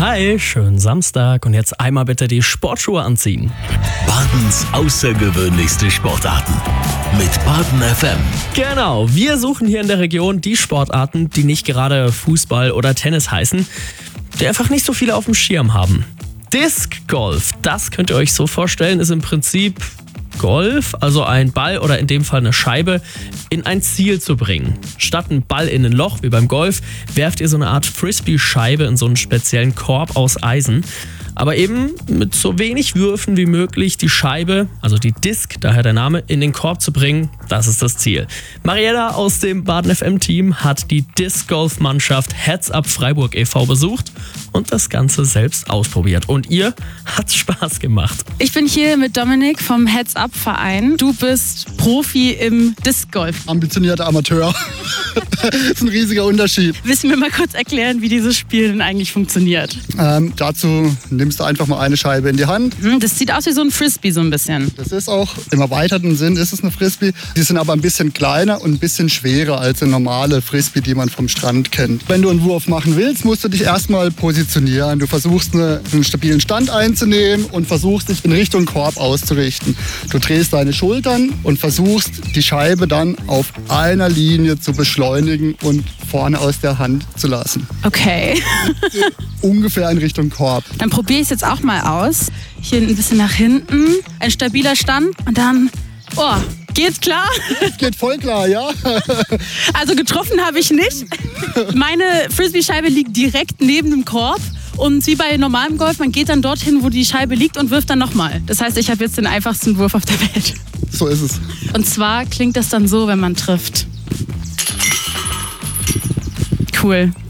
Hi, schönen Samstag und jetzt einmal bitte die Sportschuhe anziehen. Badens außergewöhnlichste Sportarten mit Baden FM. Genau, wir suchen hier in der Region die Sportarten, die nicht gerade Fußball oder Tennis heißen, die einfach nicht so viele auf dem Schirm haben. Disc Golf, das könnt ihr euch so vorstellen, ist im Prinzip Golf, also ein Ball oder in dem Fall eine Scheibe, in ein Ziel zu bringen. Statt einen Ball in ein Loch wie beim Golf, werft ihr so eine Art Frisbee-Scheibe in so einen speziellen Korb aus Eisen. Aber eben mit so wenig Würfen wie möglich die Scheibe, also die Disc, daher der Name, in den Korb zu bringen, das ist das Ziel. Mariella aus dem Baden FM-Team hat die Disc-Golf-Mannschaft Heads Up Freiburg e.V. besucht und das Ganze selbst ausprobiert. Und ihr hat's Spaß gemacht. Ich bin hier mit Dominik vom Heads Up Verein. Du bist Profi im Disc-Golf. Ambitionierter Amateur. Das ist ein riesiger Unterschied. Willst du mir mal kurz erklären, wie dieses Spiel denn eigentlich funktioniert? Dazu nimmst du einfach mal eine Scheibe in die Hand. Das sieht aus wie so ein Frisbee so ein bisschen. Das ist auch, im erweiterten Sinn ist es eine Frisbee. Die sind aber ein bisschen kleiner und ein bisschen schwerer als eine normale Frisbee, die man vom Strand kennt. Wenn du einen Wurf machen willst, musst du dich erstmal positionieren. Du versuchst einen stabilen Stand einzunehmen und versuchst dich in Richtung Korb auszurichten. Du drehst deine Schultern und versuchst die Scheibe dann auf einer Linie zu beschleunigen und vorne aus der Hand zu lassen. Okay. Ungefähr in Richtung Korb. Dann probiere ich es jetzt auch mal aus. Hier ein bisschen nach hinten. Ein stabiler Stand und dann... Oh, geht's klar? Geht voll klar, ja. Also getroffen habe ich nicht. Meine Frisbee-Scheibe liegt direkt neben dem Korb. Und wie bei normalem Golf, man geht dann dorthin, wo die Scheibe liegt und wirft dann nochmal. Das heißt, ich habe jetzt den einfachsten Wurf auf der Welt. So ist es. Und zwar klingt das dann so, wenn man trifft. Cool.